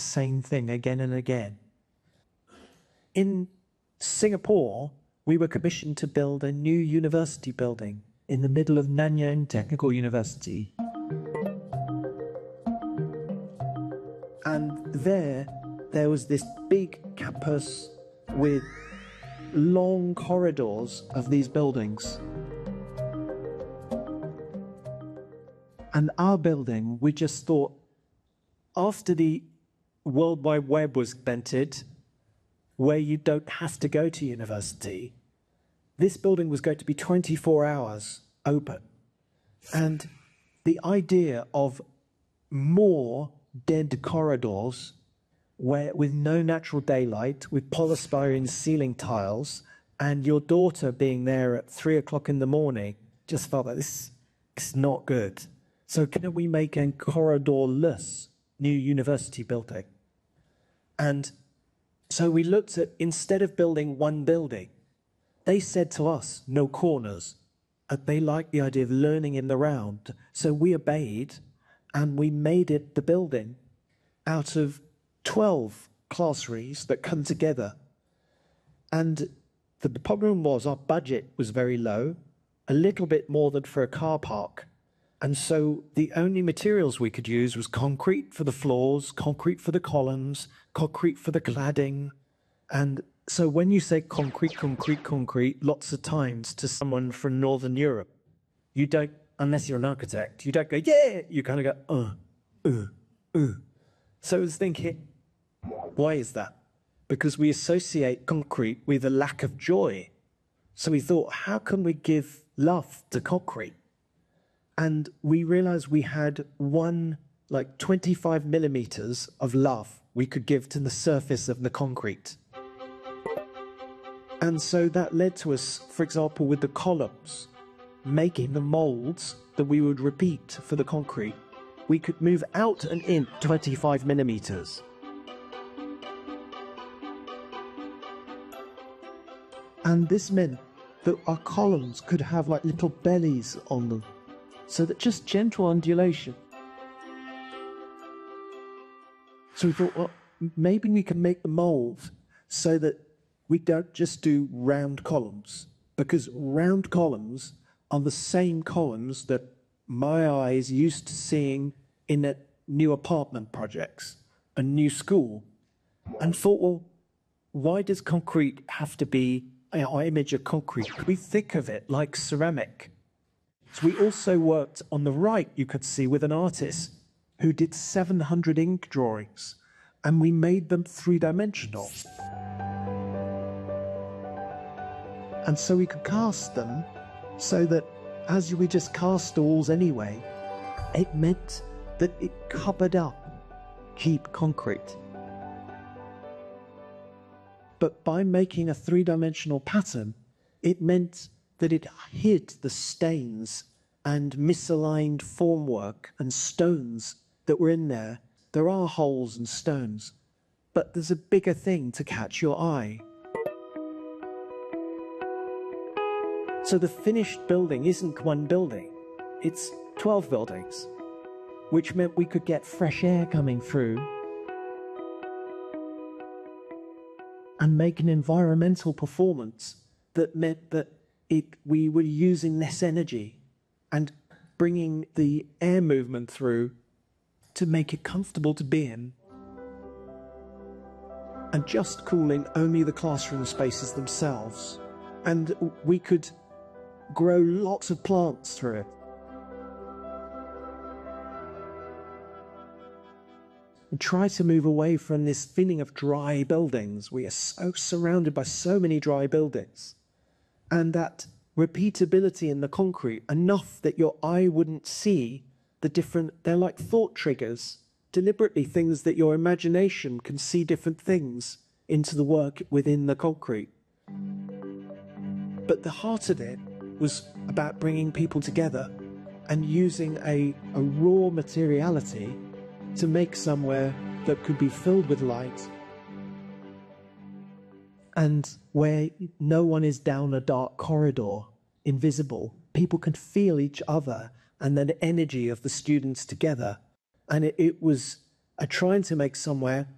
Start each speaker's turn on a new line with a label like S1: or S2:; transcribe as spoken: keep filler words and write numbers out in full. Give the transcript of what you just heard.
S1: same thing again and again. In Singapore, we were commissioned to build a new university building in the middle of Nanyang Technical University. And there, there was this big campus with long corridors of these buildings. And our building, we just thought, after the World Wide Web was invented, where you don't have to go to university, this building was going to be twenty-four hours open. And the idea of more dead corridors where, with no natural daylight, with polystyrene ceiling tiles, and your daughter being there at three o'clock in the morning, just felt like this is not good. So can we make a corridorless new university building? And so we looked at, instead of building one building, they said to us, no corners. And they liked the idea of learning in the round. So we obeyed, and we made it the building out of twelve classrooms that come together. And the problem was our budget was very low, a little bit more than for a car park. And so the only materials we could use was concrete for the floors, concrete for the columns, concrete for the cladding. And so when you say concrete, concrete, concrete, lots of times to someone from Northern Europe, you don't, unless you're an architect, you don't go, yeah, you kind of go, uh, uh, uh. So I was thinking, why is that? Because we associate concrete with a lack of joy. So we thought, how can we give love to concrete? And we realized we had one, like twenty-five millimeters of love we could give to the surface of the concrete. And so that led to us, for example, with the columns, making the molds that we would repeat for the concrete. We could move out and in twenty-five millimeters. And this meant that our columns could have like little bellies on them. So that just gentle undulation. So we thought, well, maybe we can make the mold so that we don't just do round columns, because round columns are the same columns that my eyes used to seeing in a new apartment projects, a new school, and thought, well, why does concrete have to be our image of concrete? We think of it like ceramic. So we also worked on the right, you could see, with an artist who did seven hundred ink drawings, and we made them three-dimensional. And so we could cast them so that as we just cast the walls anyway, it meant that it covered up cheap concrete. But by making a three-dimensional pattern, it meant that it hid the stains and misaligned formwork and stones that were in there. There are holes and stones, but there's a bigger thing to catch your eye. So the finished building isn't one building, it's twelve buildings, which meant we could get fresh air coming through and make an environmental performance that meant that it, we were using less energy and bringing the air movement through to make it comfortable to be in, and just cooling only the classroom spaces themselves. And we could grow lots of plants through it. And try to move away from this feeling of dry buildings. We are so surrounded by so many dry buildings. And that repeatability in the concrete, enough that your eye wouldn't see the different, they're like thought triggers, deliberately things that your imagination can see different things into the work within the concrete. But the heart of it was about bringing people together and using a, a raw materiality to make somewhere that could be filled with light and where no one is down a dark corridor, invisible. People can feel each other and the energy of the students together. And it, it was a trying to make somewhere